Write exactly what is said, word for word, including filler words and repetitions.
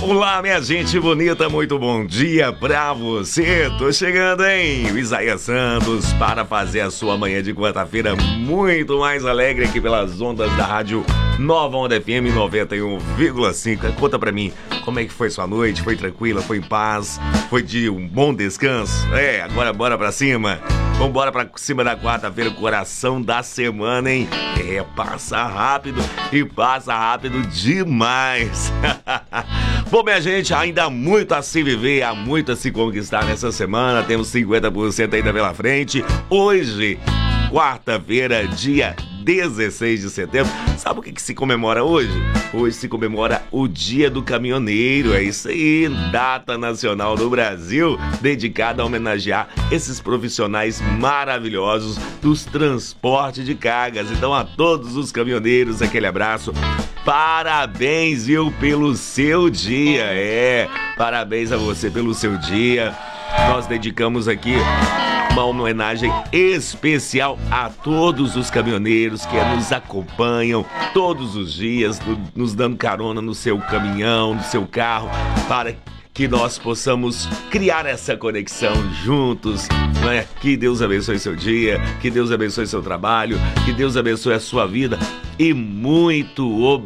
Olá, minha gente bonita, muito bom dia pra você. Tô chegando, hein? O Isaías Santos para fazer a sua manhã de quarta-feira muito mais alegre aqui pelas ondas da rádio Nova Onda F M noventa e um vírgula cinco. Conta pra mim, como é que foi sua noite? Foi tranquila? Foi em paz? Foi de um bom descanso? É, agora bora pra cima. Vambora pra cima da quarta-feira, coração da semana, hein? É, passa rápido e passa rápido demais. Bom, minha gente, ainda há muito a se viver, há muito a se conquistar nessa semana. Temos cinquenta por cento ainda pela frente. Hoje, quarta-feira, dia dezesseis de setembro. Sabe o que, que se comemora hoje? Hoje se comemora o Dia do Caminhoneiro. É isso aí, data nacional do Brasil, dedicada a homenagear esses profissionais maravilhosos dos transportes de cargas. Então, a todos os caminhoneiros, aquele abraço. Parabéns, viu, pelo seu dia. É, parabéns a você pelo seu dia. Nós dedicamos aqui uma homenagem especial a todos os caminhoneiros que nos acompanham todos os dias, nos dando carona no seu caminhão, no seu carro, para que nós possamos criar essa conexão juntos, não é? Que Deus abençoe seu dia, que Deus abençoe seu trabalho, que Deus abençoe a sua vida e muito obrigado.